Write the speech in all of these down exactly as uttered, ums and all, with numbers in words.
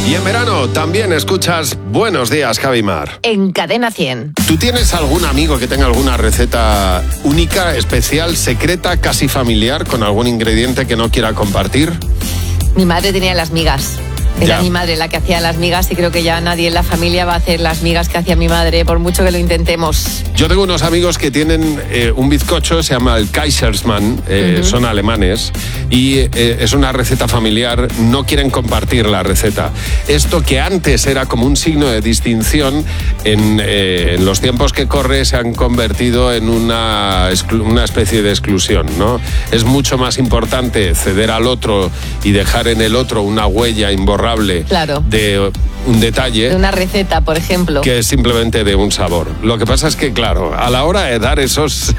Y en verano también escuchas Buenos Días, Javimar. En Cadena cien. ¿Tú tienes algún amigo que tenga alguna receta única, especial, secreta, casi familiar, con algún ingrediente que no quiera compartir? Mi madre tenía las migas. Era Ya. mi madre la que hacía las migas y creo que ya nadie en la familia va a hacer las migas que hacía mi madre, por mucho que lo intentemos. Yo tengo unos amigos que tienen eh, un bizcocho, se llama el Kaisersmann, eh, uh-huh. son alemanes, y eh, es una receta familiar, no quieren compartir la receta. Esto que antes era como un signo de distinción, en, eh, en los tiempos que corre se han convertido en una, exclu- una especie de exclusión, ¿no? Es mucho más importante ceder al otro y dejar en el otro una huella imborrable claro. de un detalle. De una receta, por ejemplo. Que es simplemente de un sabor. Lo que pasa es que, claro, a la hora de dar esos...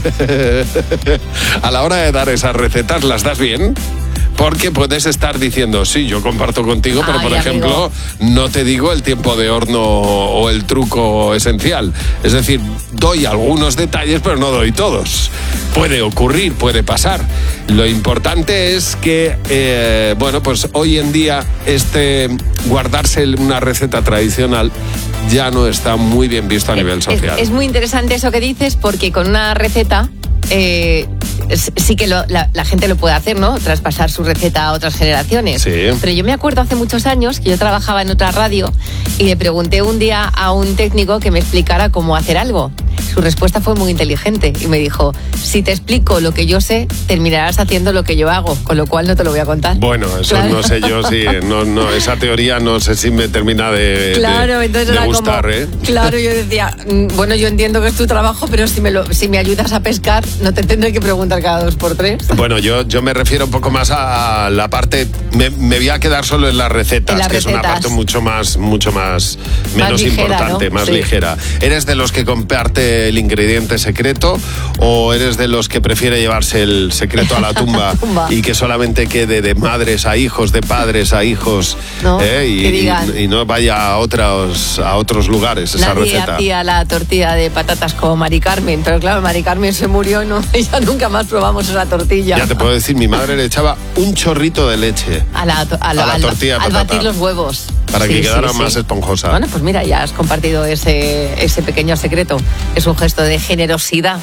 a la hora de dar esas recetas, ¿las das bien? Porque puedes estar diciendo, sí, yo comparto contigo, pero Ay, por ejemplo, amigo. no te digo el tiempo de horno o el truco esencial. Es decir, doy algunos detalles, pero no doy todos. Puede ocurrir, puede pasar. Lo importante es que, eh, bueno, pues hoy en día este guardarse una receta tradicional ya no está muy bien visto a nivel Es, social. es muy interesante eso que dices, porque con una receta... Eh, sí que lo, la, la gente lo puede hacer, ¿no? Traspasar su receta a otras generaciones. Sí. Pero yo me acuerdo hace muchos años que yo trabajaba en otra radio y le pregunté un día a un técnico que me explicara cómo hacer algo. Su respuesta fue muy inteligente y me dijo, si te explico lo que yo sé, terminarás haciendo lo que yo hago, con lo cual no te lo voy a contar. Bueno, eso Claro. no sé yo, sí, no, no, esa teoría no sé si me termina de, Claro, de, entonces de era gustar, como, ¿eh? Claro, yo decía, bueno, yo entiendo que es tu trabajo, pero si me, lo, si me ayudas a pescar, no te tendré que preguntar cada dos por tres. Bueno, yo, yo me refiero un poco más a la parte, me, me voy a quedar solo en las recetas, En las que recetas. es una parte mucho más, mucho más, menos ligera, importante, ¿no? más Sí. ligera. ¿Eres de los que comparte el ingrediente secreto o eres de los que prefiere llevarse el secreto a la tumba, tumba. y que solamente quede de madres a hijos, de padres a hijos, No, ¿eh? y, que digan. y, y no vaya a otros, a otros lugares esa Nadie receta? hacía la tortilla de patatas como Mari Carmen, pero claro, Mari Carmen se murió, ¿no? Y ya nunca más probamos esa tortilla. Ya te puedo decir, mi madre le echaba un chorrito de leche A la, to- a la- a la al, tortilla de al patata. batir los huevos. para Sí, que quedara sí, más sí. esponjosa. Bueno, pues mira, ya has compartido ese, ese pequeño secreto. Es un gesto de generosidad.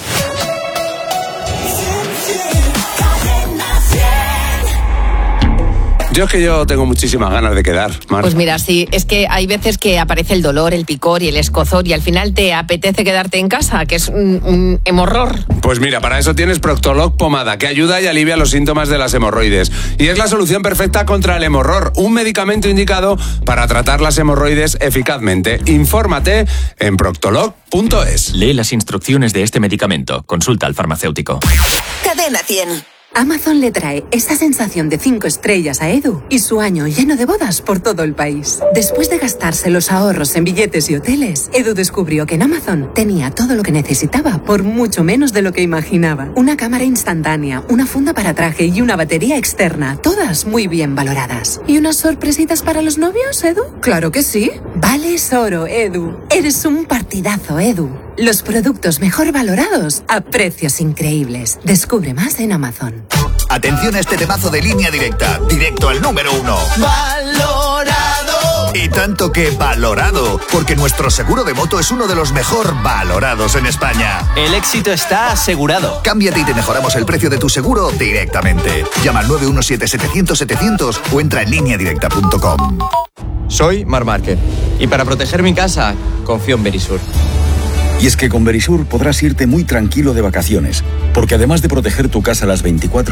Yo es que yo tengo muchísimas ganas de quedar, Mar. Pues mira, sí, es que hay veces que aparece el dolor, el picor y el escozor y al final te apetece quedarte en casa, que es un, un hemorror. Pues mira, para eso tienes Proctolog Pomada, que ayuda y alivia los síntomas de las hemorroides. Y es la solución perfecta contra el hemorror, un medicamento indicado para tratar las hemorroides eficazmente. Infórmate en proctolog punto es. Lee las instrucciones de este medicamento. Consulta al farmacéutico. Cadena cien. Amazon le trae esta sensación de cinco estrellas a Edu y su año lleno de bodas por todo el país. Después de gastarse los ahorros en billetes y hoteles, Edu descubrió que en Amazon tenía todo lo que necesitaba por mucho menos de lo que imaginaba. Una cámara instantánea, una funda para traje y una batería externa, todas muy bien valoradas. ¿Y unas sorpresitas para los novios, Edu? ¡Claro que sí! Vales oro, Edu. Eres un partidazo, Edu. Los productos mejor valorados a precios increíbles. Descubre más en Amazon. Atención a este temazo de Línea Directa, directo al número uno. ¡Valorado! Y tanto que valorado, porque nuestro seguro de moto es uno de los mejor valorados en España. El éxito está asegurado. Cámbiate y te mejoramos el precio de tu seguro directamente. Llama al nueve uno siete, setecientos, setecientos o entra en línea directa punto com. Soy Mar Márquez y para proteger mi casa confío en Verisur. Y es que con Verisur podrás irte muy tranquilo de vacaciones, porque además de proteger tu casa las veinticuatro